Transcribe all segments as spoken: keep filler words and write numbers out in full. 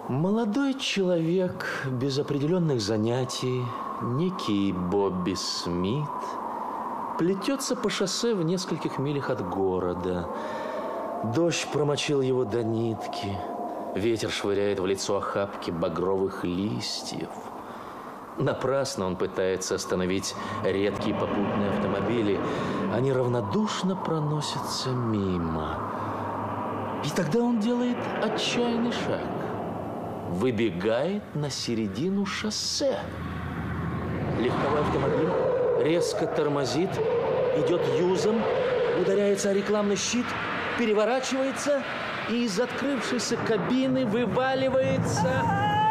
Молодой человек без определенных занятий, некий Бобби Смит, плетется по шоссе в нескольких милях от города. Дождь промочил его до нитки. Ветер швыряет в лицо охапки багровых листьев. Напрасно он пытается остановить редкие попутные автомобили. Они равнодушно проносятся мимо. И тогда он делает отчаянный шаг. Выбегает на середину шоссе. Легковой автомобиль резко тормозит, идет юзом, ударяется о рекламный щит, переворачивается и из открывшейся кабины вываливается...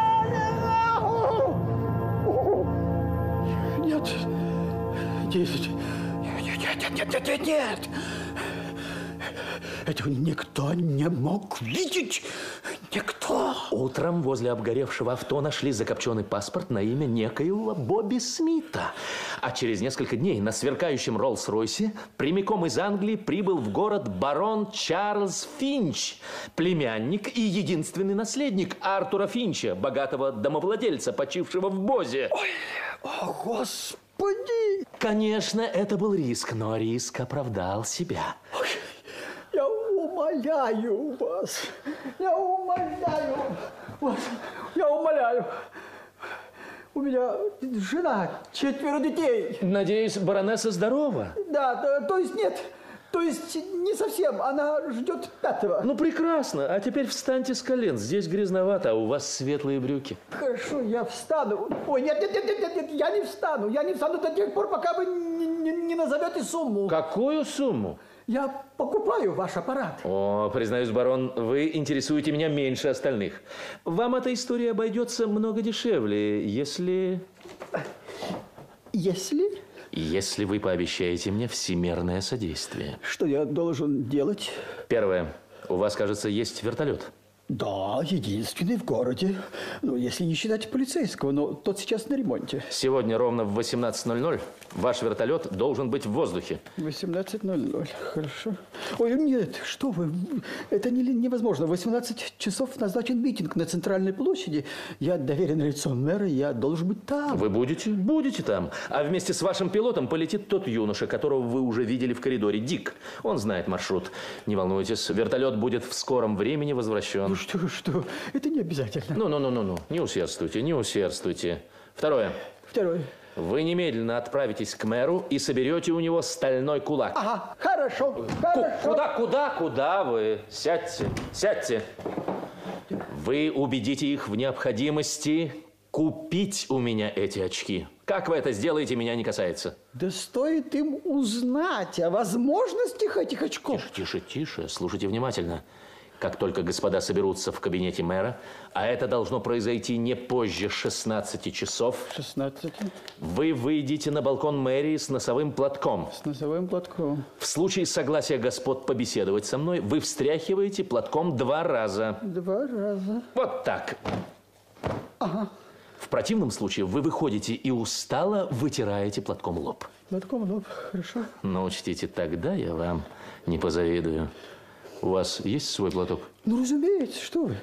Нет, нет, нет, нет, нет, нет, нет. Этого никто не мог видеть. Никто. Утром возле обгоревшего авто нашли закопченный паспорт на имя некоего Бобби Смита. А через несколько дней на сверкающем Роллс-Ройсе прямиком из Англии прибыл в город барон Чарльз Финч, племянник и единственный наследник Артура Финча, богатого домовладельца, почившего в Бозе. Ой, о, Господи! Конечно, это был риск, но риск оправдал себя. Ой, я умоляю вас, я умоляю вас, я умоляю. У меня жена, четверо детей. Надеюсь, баронесса здорова? Да, то, то есть нет, то есть не совсем, она ждет пятого. Ну, прекрасно, а теперь встаньте с колен, здесь грязновато, а у вас светлые брюки. Хорошо, я встану. Ой, нет, нет, нет, нет, нет, нет, я не встану, я не встану до тех пор, пока вы не, не, не назовете сумму. Какую сумму? Я покупаю ваш аппарат. О, признаюсь, барон, вы интересуете меня меньше остальных. Вам эта история обойдется много дешевле, если... Если? Если вы пообещаете мне всемирное содействие. Что я должен делать? Первое. У вас, кажется, есть вертолет. Да, единственный в городе. Ну, если не считать полицейского, но тот сейчас на ремонте. Сегодня ровно в восемнадцать ноль ноль ваш вертолет должен быть в воздухе. восемнадцать ноль ноль, хорошо. Ой, нет, что вы, это не, невозможно. В восемнадцать часов назначен митинг на центральной площади. Я доверенное лицо мэра, я должен быть там. Вы будете? Будете там. А вместе с вашим пилотом полетит тот юноша, которого вы уже видели в коридоре, Дик. Он знает маршрут. Не волнуйтесь, вертолет будет в скором времени возвращен. Ну что, что, это не обязательно. Ну-ну-ну-ну, не усердствуйте, не усердствуйте. Второе. Второе. Вы немедленно отправитесь к мэру и соберете у него стальной кулак. Ага, хорошо, хорошо. Куда, куда, куда вы? Сядьте, сядьте. Вы убедите их в необходимости купить у меня эти очки. Как вы это сделаете, меня не касается. Да стоит им узнать о возможностях этих очков. Тише, тише, тише, слушайте внимательно. Как только господа соберутся в кабинете мэра, а это должно произойти не позже шестнадцати часов, шестнадцать. вы выйдете на балкон мэрии с носовым платком. С носовым платком. В случае согласия господ побеседовать со мной, вы встряхиваете платком два раза. Два раза. Вот так. Ага. В противном случае вы выходите и устало вытираете платком лоб. Платком лоб, хорошо. Но учтите, тогда я вам не позавидую. У вас есть свой платок? Ну, разумеется, что вы.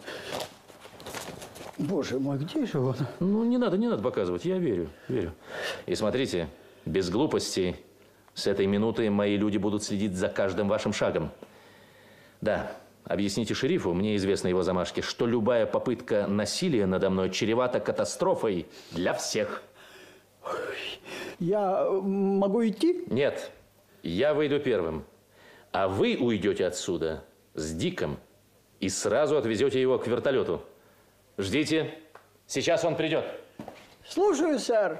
Боже мой, где же он? Ну, не надо, не надо показывать, я верю, верю. И смотрите, без глупостей, с этой минуты мои люди будут следить за каждым вашим шагом. Да, объясните шерифу, мне известны его замашки, что любая попытка насилия надо мной чревата катастрофой для всех. Я могу идти? Нет, я выйду первым. А вы уйдете отсюда с Диком и сразу отвезете его к вертолету. Ждите, сейчас он придет. Слушаю, сэр.